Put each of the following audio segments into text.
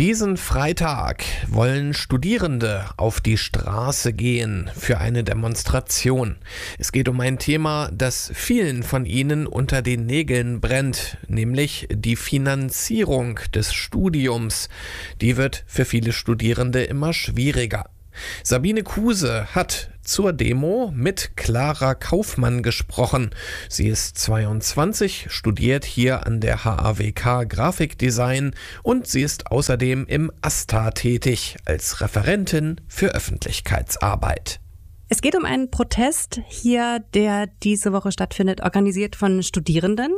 Diesen Freitag wollen Studierende auf die Straße gehen für eine Demonstration. Es geht um ein Thema, das vielen von ihnen unter den Nägeln brennt, nämlich die Finanzierung des Studiums. Die wird für viele Studierende immer schwieriger. Sabine Kuse hat zur Demo mit Clara Kaufmann gesprochen. Sie ist 22, studiert hier an der HAWK Grafikdesign und sie ist außerdem im AStA tätig als Referentin für Öffentlichkeitsarbeit. Es geht um einen Protest hier, der diese Woche stattfindet, organisiert von Studierenden.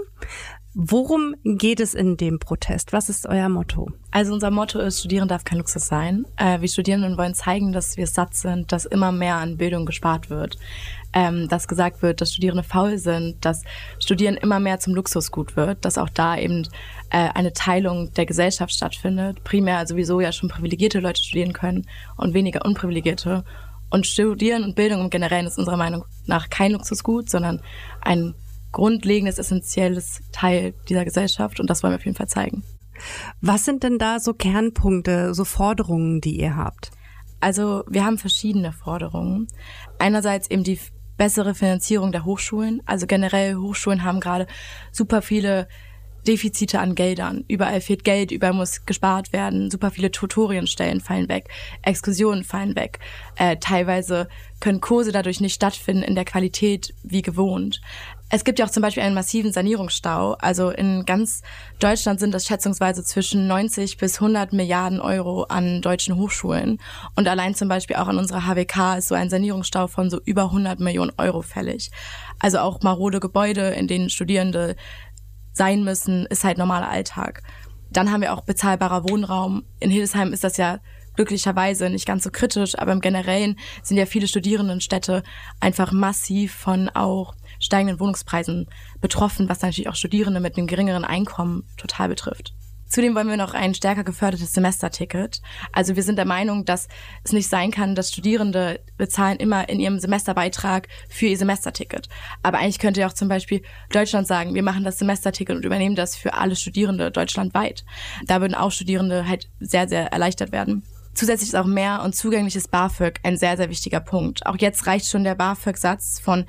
Worum geht es in dem Protest? Was ist euer Motto? Also unser Motto ist, Studieren darf kein Luxus sein. Wir Studierenden wollen zeigen, dass wir satt sind, dass immer mehr an Bildung gespart wird. Dass gesagt wird, dass Studierende faul sind, dass Studieren immer mehr zum Luxusgut wird, dass auch da eben eine Teilung der Gesellschaft stattfindet. Primär sowieso ja schon privilegierte Leute studieren können und weniger unprivilegierte. Und Studieren und Bildung im Generellen ist unserer Meinung nach kein Luxusgut, sondern ein grundlegendes, essentielles Teil dieser Gesellschaft, und das wollen wir auf jeden Fall zeigen. Was sind denn da so Kernpunkte, so Forderungen, die ihr habt? Also wir haben verschiedene Forderungen. Einerseits eben die bessere Finanzierung der Hochschulen. Also generell Hochschulen haben gerade super viele Defizite an Geldern. Überall fehlt Geld, überall muss gespart werden. Super viele Tutorienstellen fallen weg, Exkursionen fallen weg. Teilweise können Kurse dadurch nicht stattfinden in der Qualität wie gewohnt. Es gibt ja auch zum Beispiel einen massiven Sanierungsstau. Also in ganz Deutschland sind das schätzungsweise zwischen 90 bis 100 Milliarden Euro an deutschen Hochschulen. Und allein zum Beispiel auch an unserer HWK ist so ein Sanierungsstau von so über 100 Millionen Euro fällig. Also auch marode Gebäude, in denen Studierende sein müssen, ist halt normaler Alltag. Dann haben wir auch bezahlbarer Wohnraum. In Hildesheim ist das ja glücklicherweise nicht ganz so kritisch, aber im Generellen sind ja viele Studierendenstädte einfach massiv von auch steigenden Wohnungspreisen betroffen, was natürlich auch Studierende mit einem geringeren Einkommen total betrifft. Zudem wollen wir noch ein stärker gefördertes Semesterticket. Also wir sind der Meinung, dass es nicht sein kann, dass Studierende bezahlen immer in ihrem Semesterbeitrag für ihr Semesterticket. Aber eigentlich könnte ja auch zum Beispiel Deutschland sagen, wir machen das Semesterticket und übernehmen das für alle Studierende deutschlandweit. Da würden auch Studierende halt sehr, sehr erleichtert werden. Zusätzlich ist auch mehr und zugängliches BAföG ein sehr, sehr wichtiger Punkt. Auch jetzt reicht schon der BAföG-Satz von,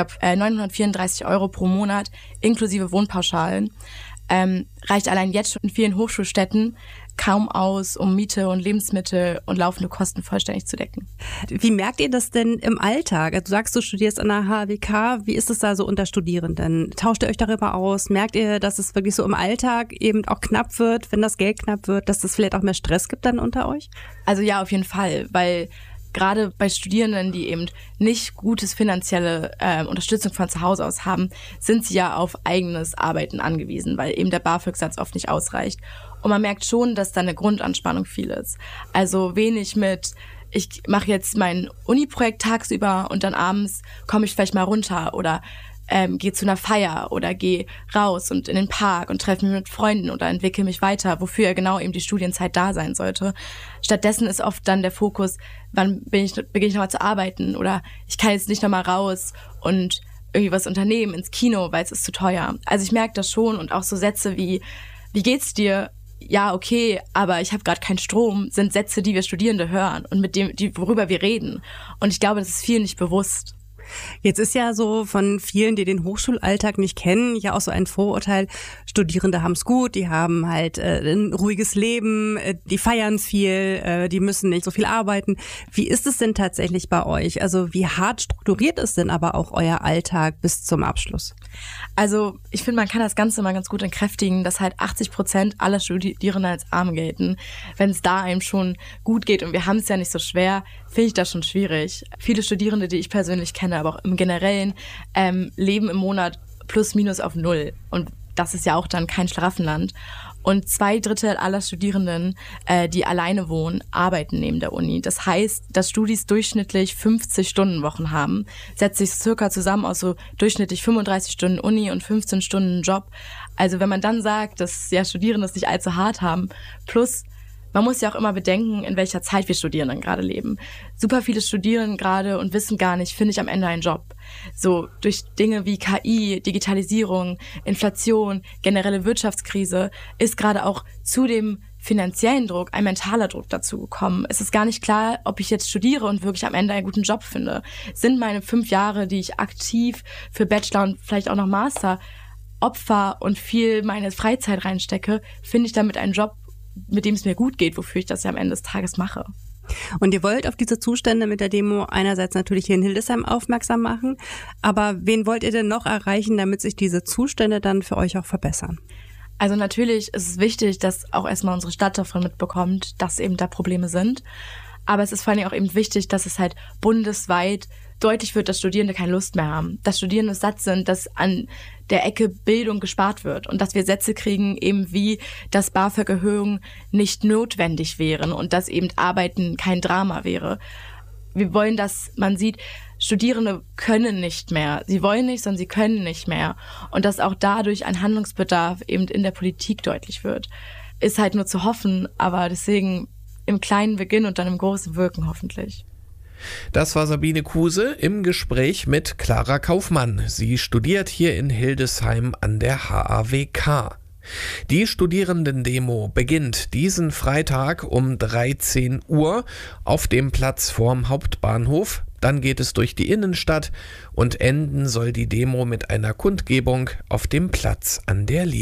934 Euro pro Monat inklusive Wohnpauschalen. Reicht allein jetzt schon in vielen Hochschulstädten kaum aus, um Miete und Lebensmittel und laufende Kosten vollständig zu decken. Wie merkt ihr das denn im Alltag? Also du sagst, du studierst an der HWK. Wie ist es da so unter Studierenden? Tauscht ihr euch darüber aus? Merkt ihr, dass es wirklich so im Alltag eben auch knapp wird, wenn das Geld knapp wird, dass es vielleicht auch mehr Stress gibt dann unter euch? Also ja, auf jeden Fall, weil gerade bei Studierenden, die eben nicht gutes finanzielle Unterstützung von zu Hause aus haben, sind sie ja auf eigenes Arbeiten angewiesen, weil eben der BAföG-Satz oft nicht ausreicht. Und man merkt schon, dass da eine Grundanspannung viel ist. Also wenig mit, ich mache jetzt mein Uni-Projekt tagsüber und dann abends komme ich vielleicht mal runter oder gehe zu einer Feier oder gehe raus und in den Park und treffe mich mit Freunden oder entwickle mich weiter, wofür ja genau eben die Studienzeit da sein sollte. Stattdessen ist oft dann der Fokus, wann beginne ich nochmal zu arbeiten oder ich kann jetzt nicht nochmal raus und irgendwie was unternehmen, ins Kino, weil es ist zu teuer. Also ich merke das schon, und auch so Sätze wie geht's dir? Ja, okay, aber ich habe gerade keinen Strom, sind Sätze, die wir Studierende hören und worüber wir reden. Und ich glaube, das ist vielen nicht bewusst. Jetzt ist ja so von vielen, die den Hochschulalltag nicht kennen, ja auch so ein Vorurteil, Studierende haben es gut, die haben halt ein ruhiges Leben, die feiern viel, die müssen nicht so viel arbeiten. Wie ist es denn tatsächlich bei euch? Also wie hart strukturiert ist denn aber auch euer Alltag bis zum Abschluss? Also ich finde, man kann das Ganze mal ganz gut entkräftigen, dass halt 80% aller Studierenden als arm gelten. Wenn es da einem schon gut geht und wir haben es ja nicht so schwer, finde ich das schon schwierig. Viele Studierende, die ich persönlich kenne, aber auch im Generellen, leben im Monat plus minus auf 0. Und das ist ja auch dann kein Schlaraffenland. Und 2/3 aller Studierenden, die alleine wohnen, arbeiten neben der Uni. Das heißt, dass Studis durchschnittlich 50-Stunden-Wochen haben, setzt sich circa zusammen aus so durchschnittlich 35 Stunden Uni und 15 Stunden Job. Also wenn man dann sagt, dass ja Studierende es nicht allzu hart haben, plus man muss ja auch immer bedenken, in welcher Zeit wir Studierenden gerade leben. Super viele studieren gerade und wissen gar nicht, finde ich am Ende einen Job. So durch Dinge wie KI, Digitalisierung, Inflation, generelle Wirtschaftskrise ist gerade auch zu dem finanziellen Druck ein mentaler Druck dazu gekommen. Es ist gar nicht klar, ob ich jetzt studiere und wirklich am Ende einen guten Job finde. Sind meine 5 Jahre, die ich aktiv für Bachelor und vielleicht auch noch Master Opfer und viel meine Freizeit reinstecke, finde ich damit einen Job, mit dem es mir gut geht, wofür ich das ja am Ende des Tages mache. Und ihr wollt auf diese Zustände mit der Demo einerseits natürlich hier in Hildesheim aufmerksam machen, aber wen wollt ihr denn noch erreichen, damit sich diese Zustände dann für euch auch verbessern? Also natürlich ist es wichtig, dass auch erstmal unsere Stadt davon mitbekommt, dass eben da Probleme sind. Aber es ist vor allem auch eben wichtig, dass es halt bundesweit deutlich wird, dass Studierende keine Lust mehr haben. Dass Studierende satt sind, dass an der Ecke Bildung gespart wird und dass wir Sätze kriegen, eben wie, dass BAföG-Erhöhungen nicht notwendig wären und dass eben Arbeiten kein Drama wäre. Wir wollen, dass man sieht, Studierende können nicht mehr. Sie wollen nicht, sondern sie können nicht mehr. Und dass auch dadurch ein Handlungsbedarf eben in der Politik deutlich wird. Ist halt nur zu hoffen, aber deswegen im Kleinen beginnen und dann im Großen wirken hoffentlich. Das war Sabine Kuse im Gespräch mit Clara Kaufmann. Sie studiert hier in Hildesheim an der HAWK. Die Studierendendemo beginnt diesen Freitag um 13 Uhr auf dem Platz vorm Hauptbahnhof. Dann geht es durch die Innenstadt und enden soll die Demo mit einer Kundgebung auf dem Platz an der Linie.